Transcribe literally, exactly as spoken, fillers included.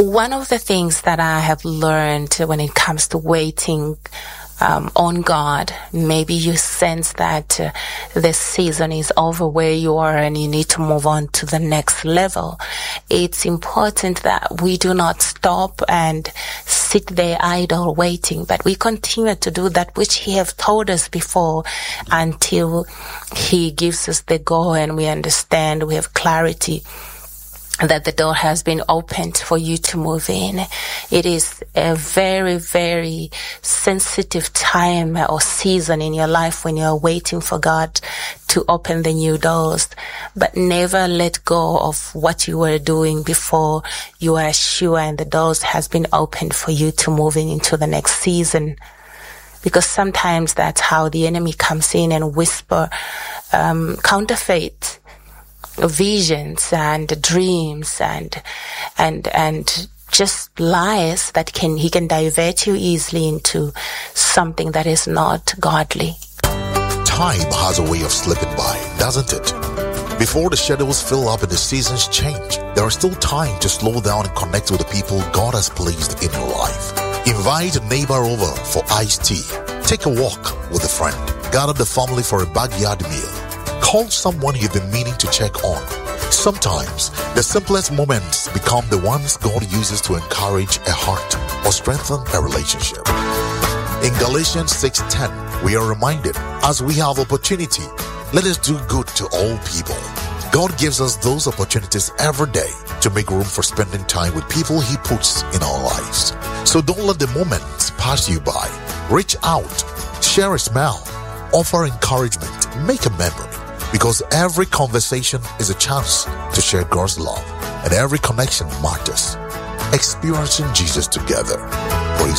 One of the things that I have learned when it comes to waiting Um, on God, maybe you sense that uh, the season is over where you are and you need to move on to the next level. It's important that we do not stop and sit there idle waiting, but we continue to do that which He have told us before until He gives us the go and we understand, we have clarity that the door has been opened for you to move in. It is a very, very sensitive time or season in your life when you're waiting for God to open the new doors. But never let go of what you were doing before you are sure and the doors has been opened for you to move in into the next season. Because sometimes that's how the enemy comes in and whisper um, counterfeit visions and dreams and and and just lies that can he can divert you easily into something that is not godly. Time has a way of slipping by, doesn't it? Before the schedules fill up and the seasons change, there is still time to slow down and connect with the people God has placed in your life. Invite a neighbor over for iced tea. Take a walk with a friend. Gather the family for a backyard meal. Call someone you've been meaning to check on. Sometimes, the simplest moments become the ones God uses to encourage a heart or strengthen a relationship. In Galatians six ten, we are reminded, as we have opportunity, let us do good to all people. God gives us those opportunities every day to make room for spending time with people He puts in our lives. So don't let the moments pass you by. Reach out, share a smile, offer encouragement, make a memory. Because every conversation is a chance to share God's love, and every connection matters. Experiencing Jesus together. Praise